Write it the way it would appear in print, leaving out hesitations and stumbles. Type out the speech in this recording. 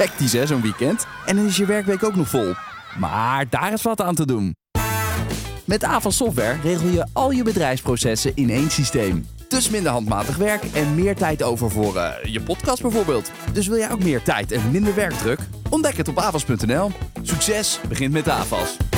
Hectisch hè, zo'n weekend. En dan is je werkweek ook nog vol. Maar daar is wat aan te doen. Met Avas Software regel je al je bedrijfsprocessen in één systeem. Dus minder handmatig werk en meer tijd over voor je podcast bijvoorbeeld. Dus wil jij ook meer tijd en minder werkdruk? Ontdek het op avas.nl. Succes begint met Avas.